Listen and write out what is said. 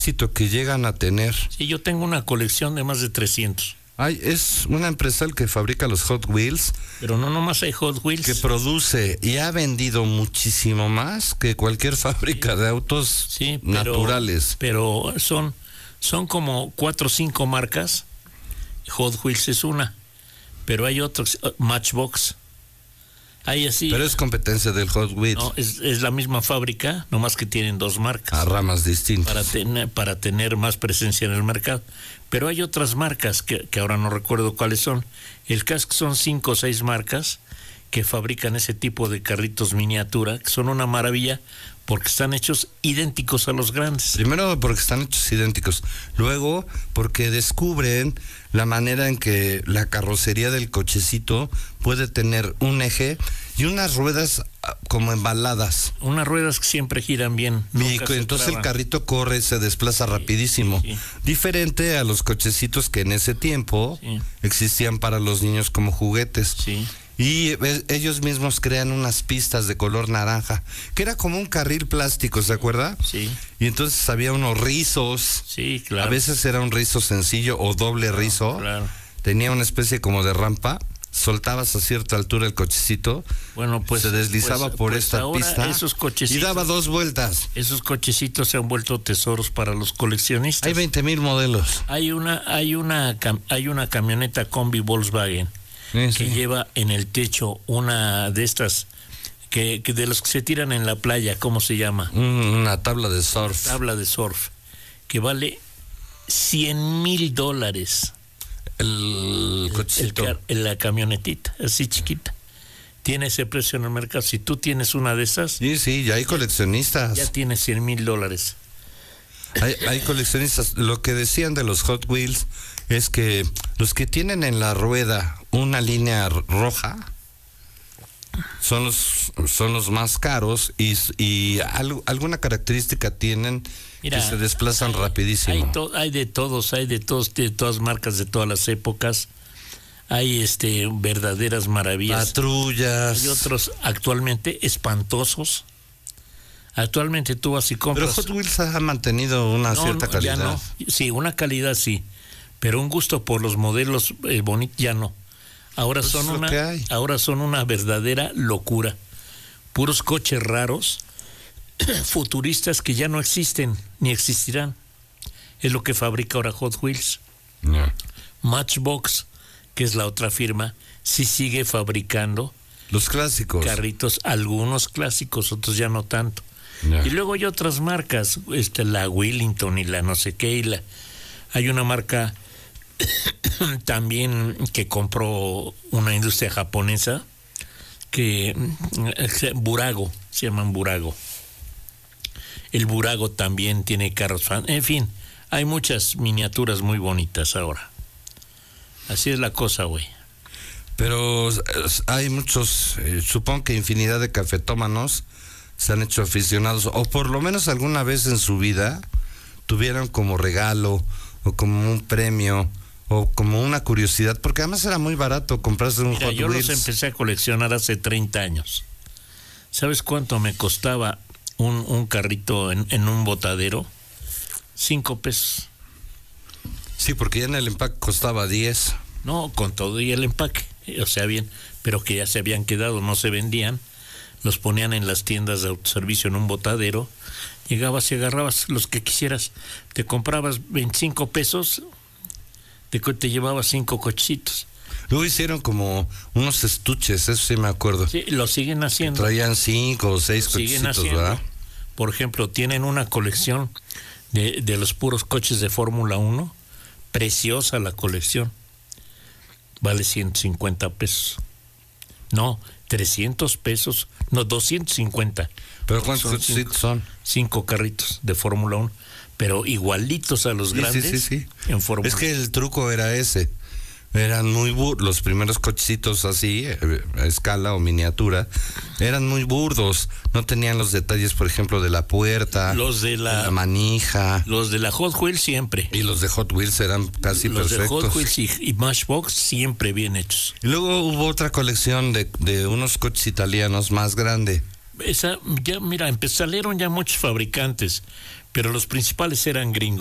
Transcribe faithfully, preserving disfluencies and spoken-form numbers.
éxito que llegan a tener. Sí, yo tengo una colección de más de trescientos. Ay, es una empresa el que fabrica los Hot Wheels. Pero no nomás hay Hot Wheels. Que produce y ha vendido muchísimo más que cualquier fábrica sí. de autos sí, pero, naturales. Pero son, son como cuatro o cinco marcas. Hot Wheels es una. Pero hay otros, Matchbox. Hay así. Pero es competencia del Hot Wheels. No, es, es la misma fábrica, nomás que tienen dos marcas. A ramas distintas. Para, ten, para tener más presencia en el mercado. Pero hay otras marcas que, que ahora no recuerdo cuáles son. El caso que son cinco o seis marcas que fabrican ese tipo de carritos miniatura, que son una maravilla porque están hechos idénticos a los grandes. Primero porque están hechos idénticos. Luego porque descubren la manera en que la carrocería del cochecito puede tener un eje y unas ruedas como embaladas. Unas ruedas que siempre giran bien. Y entonces el carrito corre, se desplaza sí, rapidísimo. Sí. Diferente a los cochecitos que en ese tiempo sí. existían para los niños como juguetes. Sí. Y ellos mismos crean unas pistas de color naranja, que era como un carril plástico, ¿se acuerda? Sí. Y entonces había unos rizos. Sí, claro. A veces era un rizo sencillo o doble claro, rizo. Claro. Tenía una especie como de rampa. Soltabas a cierta altura el cochecito. Bueno, pues. Se deslizaba pues, por pues esta pista. Esos cochecitos, y daba dos vueltas. Esos cochecitos se han vuelto tesoros para los coleccionistas. Hay veinte mil modelos. Hay una, hay una, hay una camioneta combi Volkswagen. Sí, que sí. lleva en el techo una de estas que, que de los que se tiran en la playa, ¿cómo se llama? Una tabla de surf. Tabla de surf, que vale cien mil dólares. El cochecito. El, el, la camionetita, así chiquita. Tiene ese precio en el mercado. Si tú tienes una de esas. Sí, sí, ya hay coleccionistas. Ya tienes cien mil dólares. Hay, hay coleccionistas. Lo que decían de los Hot Wheels es que los que tienen en la rueda una línea roja son los son los más caros y, y al, alguna característica tienen. Mira, que se desplazan hay, rapidísimo. Hay, to, hay de todos, hay de todos, de todas marcas, de todas las épocas. Hay este verdaderas maravillas. Patrullas. Hay otros actualmente espantosos. Actualmente tú vas y compras. Pero Hot Wheels ha mantenido una no, cierta no, calidad. Ya no. Sí, una calidad sí, pero un gusto por los modelos eh, bonitos ya no. Ahora pues son una, ahora son una verdadera locura. Puros coches raros, futuristas que ya no existen ni existirán. Es lo que fabrica ahora Hot Wheels. No. Matchbox, que es la otra firma, sí sigue fabricando los clásicos. Carritos, algunos clásicos, otros ya no tanto. No. Y luego hay otras marcas, este, la Willington y la no sé qué, y la, hay una marca también que compró una industria japonesa, que Burago, se llaman Burago. El Burago también tiene carros fan. En fin, hay muchas miniaturas muy bonitas ahora. Así es la cosa, güey. Pero hay muchos, eh, supongo que infinidad de cafetómanos se han hecho aficionados, o por lo menos alguna vez en su vida tuvieron como regalo, o como un premio, o como una curiosidad, porque además era muy barato comprarse un Mira, Hot yo Wheels. Los empecé a coleccionar hace treinta años. ¿Sabes cuánto me costaba un, un carrito en, en un botadero? Cinco pesos. Sí, porque ya en el empaque costaba diez. No, con todo y el empaque, o sea, bien, pero que ya se habían quedado, no se vendían. Los ponían en las tiendas de autoservicio en un botadero. Llegabas y agarrabas los que quisieras. Te comprabas veinticinco pesos, te, te llevabas cinco cochecitos. Luego hicieron como unos estuches, eso sí me acuerdo. Sí, lo siguen haciendo. Que traían cinco o seis lo cochecitos, ¿verdad? Por ejemplo, tienen una colección de, de los puros coches de Fórmula uno. Preciosa la colección. Vale ciento cincuenta pesos. No, trescientos pesos. No, doscientos cincuenta. ¿Pero cuántos cochecitos son? Cinco carritos de Fórmula uno. Pero igualitos a los sí, grandes. Sí, sí, sí. En Fórmula es que el truco era ese. Eran muy burdos, los primeros cochecitos así, a escala o miniatura, eran muy burdos, no tenían los detalles, por ejemplo, de la puerta, los de la, de la manija. Los de la Hot Wheels siempre. Y los de Hot Wheels eran casi los perfectos. Los de Hot Wheels y, y Matchbox siempre bien hechos. Y luego hubo otra colección de, de unos coches italianos más grande. esa, ya, mira, salieron ya muchos fabricantes, pero los principales eran gringos.